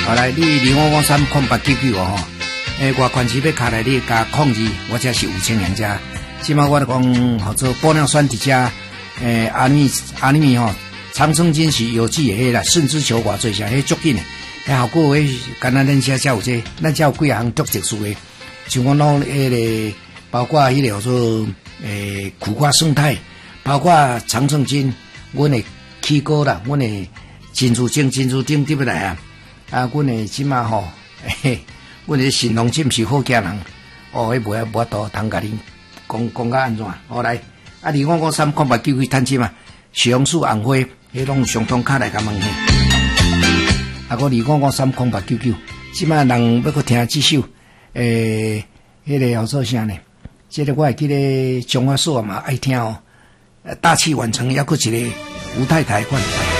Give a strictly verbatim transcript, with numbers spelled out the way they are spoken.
好来，你二五五三空八九九哦吼，诶，外款市要卡来你加控制，我这是有情人家。即马我咧讲，号做玻尿酸伫遮，诶，阿米阿米吼，长生金是有机的迄啦，顺之球偌最啥，迄足紧的，迄效果迄干咱咱遮才有这，咱遮有几项独特殊的，像讲拢迄个，包括迄个叫做诶苦瓜生态，包括长生金，阮的起膏啦，阮的珍珠精、珍珠精对不来啊？啊，阮的即马吼，嘿，阮的神农真是好家人，哦，迄无啊无多通甲恁讲讲甲安怎？好来，啊，二五五三空八九九趁钱嘛，西红柿红花，迄拢上通卡来甲问去。啊，个二五五三空八九九，即马人要搁听即首，诶，迄个叫做啥呢？即个我会记得中华社嘛爱听哦，大器晚成，抑搁一个吴太太款。